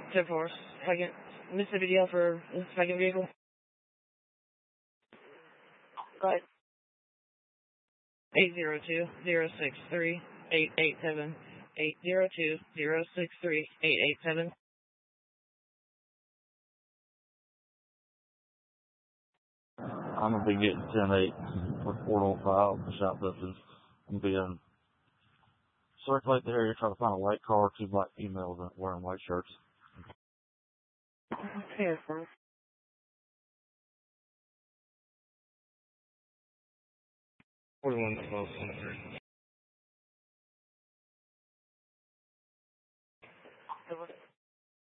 10-4, second, Mississippi DL for the second vehicle. Go ahead. 802-063-887. 802-063-887. I'm going to be getting 10-8 for 405 the shop buses. I'm going to be in circulate the area, try to find a white car, 2 black females wearing white shirts. Here, sir. 41 close.